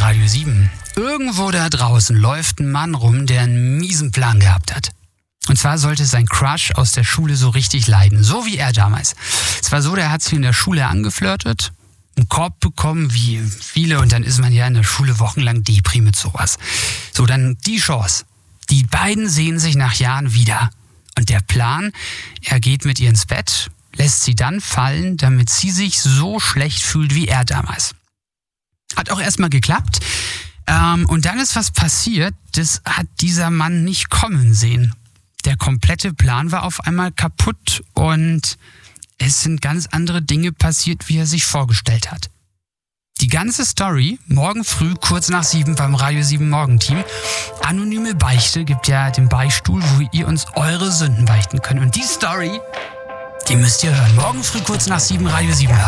Radio 7. Irgendwo da draußen läuft ein Mann rum, der einen miesen Plan gehabt hat. Und zwar sollte sein Crush aus der Schule so richtig leiden, so wie er damals. Es war so, der hat sich in der Schule angeflirtet, einen Korb bekommen, wie viele, und dann ist man ja in der Schule wochenlang Depri mit sowas. So, dann die Chance. Die beiden sehen sich nach Jahren wieder. Und der Plan, er geht mit ihr ins Bett, lässt sie dann fallen, damit sie sich so schlecht fühlt wie er damals. Hat auch erstmal geklappt. Und dann ist was passiert, das hat dieser Mann nicht kommen sehen. Der komplette Plan war auf einmal kaputt und es sind ganz andere Dinge passiert, wie er sich vorgestellt hat. Die ganze Story morgen früh, kurz nach 7 beim Radio 7 Morgenteam. Anonyme Beichte gibt ja den Beichtstuhl, wo ihr uns eure Sünden beichten könnt. Und die Story, die müsst ihr hören. Morgen früh, kurz nach 7, Radio 7 hören.